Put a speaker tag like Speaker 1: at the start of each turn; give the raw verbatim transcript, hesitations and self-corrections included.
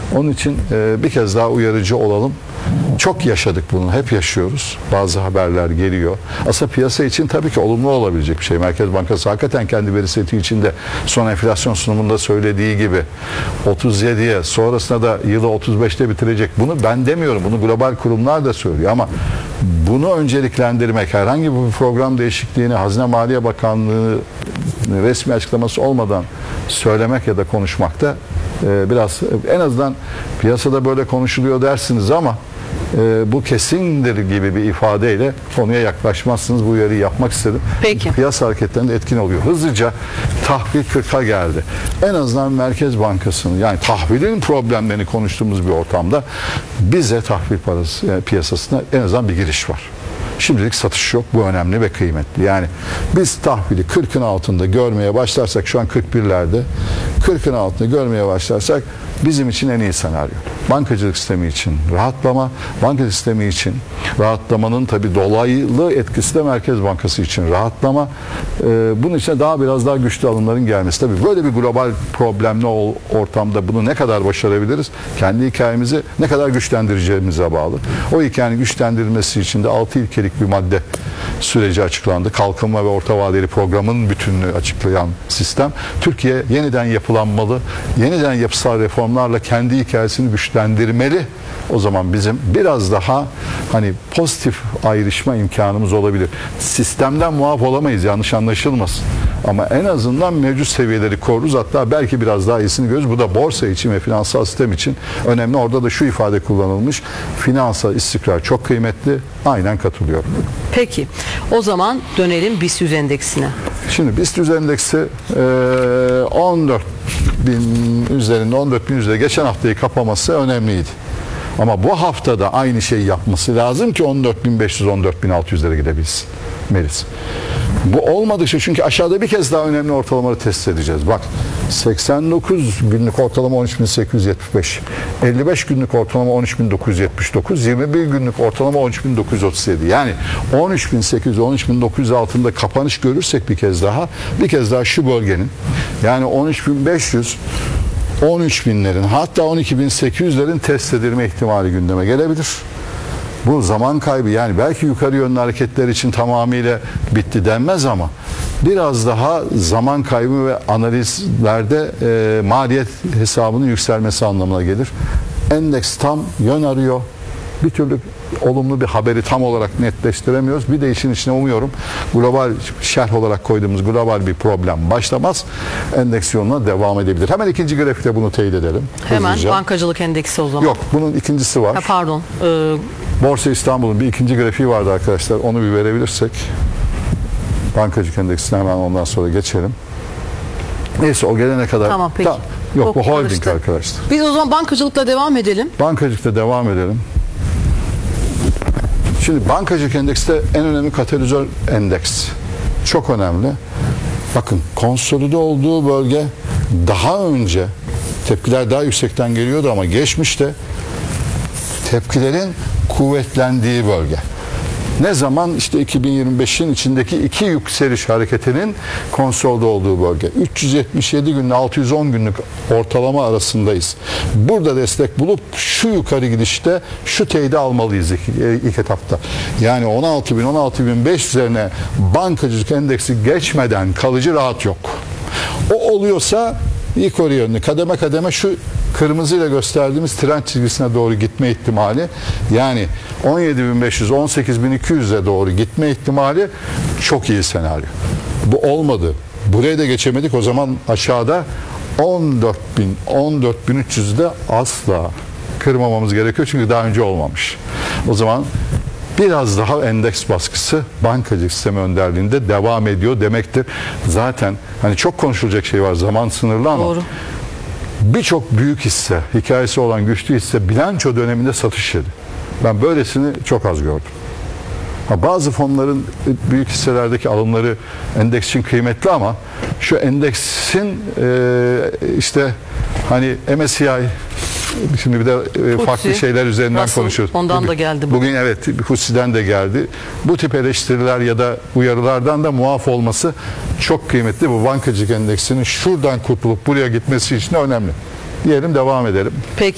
Speaker 1: Onun için e, bir kez daha uyarıcı olalım. Çok yaşadık bunu. Hep yaşıyoruz. Bazı haberler geliyor. Aslında piyasa için tabii ki olumlu olabilecek bir şey. Merkez Bankası hakikaten kendi veri seti içinde son enflasyon sunumunda söylediği gibi otuz yediye, sonrasında da yılı otuz beşte bitirecek. Bunu ben demiyorum. Bunu global kurumlar da söylüyor ama bunu önceliklendirmek, herhangi bir program değişikliğini Hazine Maliye Bakanlığı resmi açıklaması olmadan söylemek ya da konuşmakta e, biraz, en azından piyasada böyle konuşuluyor dersiniz ama e, bu kesindir gibi bir ifadeyle konuya yaklaşmazsınız. Bu uyarıyı yapmak istedim.
Speaker 2: Peki.
Speaker 1: Piyasa hareketlerinde etkin oluyor. Hızlıca tahvil kırka geldi. En azından Merkez Bankası'nın, yani tahvilin problemlerini konuştuğumuz bir ortamda bize tahvil parası yani piyasasına en azından bir giriş var. Şimdilik satış yok. Bu önemli ve kıymetli. Yani biz tahvili kırkın altında görmeye başlarsak, şu an kırk birlerde, kırkın altında görmeye başlarsak bizim için en iyi senaryo. Bankacılık sistemi için rahatlama, bankacılık sistemi için rahatlamanın tabii dolaylı etkisi de Merkez Bankası için rahatlama. Ee, bunun için daha biraz daha güçlü alımların gelmesi. Tabii böyle bir global problemli ortamda bunu ne kadar başarabiliriz? Kendi hikayemizi ne kadar güçlendireceğimize bağlı. O hikayenin güçlendirilmesi için de altı ilkelik bir madde süreci açıklandı. Kalkınma ve orta vadeli programın bütününü açıklayan sistem. Türkiye yeniden yapılanmalı, yeniden yapısal reformlarla kendi hikayesini güçlendirmeli. O zaman bizim biraz daha hani pozitif ayrışma imkanımız olabilir. Sistemden muaf olamayız, yanlış anlaşılmasın. Ama en azından mevcut seviyeleri koruruz. Hatta belki biraz daha iyisini görürüz. Bu da borsa için ve finansal sistem için önemli. Orada da şu ifade kullanılmış. Finansal istikrar çok kıymetli. Aynen katılıyorum.
Speaker 2: Peki. O zaman dönelim BIST yüz endeksine.
Speaker 1: Şimdi BIST yüz endeksi on dört bin üzerinde, on dört bin üzerinde geçen haftayı kapaması önemliydi. Ama bu haftada aynı şeyi yapması lazım ki on dört bin beş yüz, on dört bin altı yüzlere gidebilsin. Meris. Bu olmadıkça, çünkü aşağıda bir kez daha önemli ortalamaları test edeceğiz. Bak, seksen dokuz günlük ortalama on üç bin sekiz yüz yetmiş beş, elli beş günlük ortalama on üç bin dokuz yüz yetmiş dokuz, yirmi bir günlük ortalama on üç bin dokuz yüz otuz yedi. Yani on üç bin sekiz yüz, on üç bin dokuz yüz altında kapanış görürsek bir kez daha, bir kez daha şu bölgenin, yani on üç bin beş yüz, on üç binlerin, hatta on iki bin sekiz yüzlerin test edilme ihtimali gündeme gelebilir. Bu zaman kaybı, yani belki yukarı yönlü hareketler için tamamıyla bitti denmez ama biraz daha zaman kaybı ve analizlerde e, maliyet hesabının yükselmesi anlamına gelir. Endeks tam yön arıyor. Bir türlü olumlu bir haberi tam olarak netleştiremiyoruz. Bir de işin içine umuyorum global şerh olarak koyduğumuz global bir problem başlamaz. Endeks yoluna devam edebilir. Hemen ikinci grafikte bunu teyit edelim.
Speaker 2: Hemen
Speaker 1: hızlıca.
Speaker 2: Bankacılık endeksi o zaman.
Speaker 1: Yok, bunun ikincisi var.
Speaker 2: Ha, pardon. Ee,
Speaker 1: Borsa İstanbul'un bir ikinci grafiği vardı arkadaşlar. Onu bir verebilirsek. Bankacılık endeksine hemen ondan sonra geçelim. Neyse, o gelene kadar.
Speaker 2: Tamam, peki.
Speaker 1: Ta, yok,
Speaker 2: Çok
Speaker 1: bu holding
Speaker 2: karıştı.
Speaker 1: arkadaşlar.
Speaker 2: Biz o zaman bankacılıkla devam edelim.
Speaker 1: Bankacılıkta devam edelim. Şimdi bankacılık endekste en önemli katalizör endeks. Çok önemli. Bakın, konsolide olduğu bölge daha önce tepkiler daha yüksekten geliyordu ama geçmişte tepkilerin kuvvetlendiği bölge. Ne zaman? İşte iki bin yirmi beşin içindeki iki yükseliş hareketinin konsolide olduğu bölge. üç yüz yetmiş yedi günle altı yüz on günlük ortalama arasındayız. Burada destek bulup şu yukarı gidişte şu teyidi almalıyız ilk, ilk etapta. Yani on altı bin, on altı bin beş yüz üzerine bankacılık endeksi geçmeden kalıcı rahat yok. O oluyorsa yukarı yönlü kademe kademe şu kırmızıyla gösterdiğimiz trend çizgisine doğru gitme ihtimali, yani on yedi bin beş yüz, on sekiz bin iki yüze doğru gitme ihtimali çok iyi senaryo. Bu olmadı. Buraya da geçemedik. O zaman aşağıda on dört bin, on dört bin üç yüzde asla kırmamamız gerekiyor. Çünkü daha önce olmamış. O zaman biraz daha endeks baskısı bankacılık sistemi önderliğinde devam ediyor demektir. Zaten hani çok konuşulacak şey var, zaman sınırlı ama
Speaker 2: Doğru.
Speaker 1: birçok büyük hisse, hikayesi olan güçlü hisse bilanço döneminde satış yedi. Ben böylesini çok az gördüm. Ha, bazı fonların büyük hisselerdeki alımları endeks için kıymetli ama şu endeksin e, işte hani M S C I, şimdi bir de e, farklı şeyler üzerinden
Speaker 2: Russell,
Speaker 1: konuşuyoruz.
Speaker 2: ondan
Speaker 1: bugün,
Speaker 2: da geldi bu.
Speaker 1: Bugün evet, F T S E'den de geldi. Bu tip eleştiriler ya da uyarılardan da muaf olması çok kıymetli. Bu bankacılık endeksinin şuradan kurtulup buraya gitmesi için de önemli. Diyelim, devam edelim.
Speaker 2: Peki.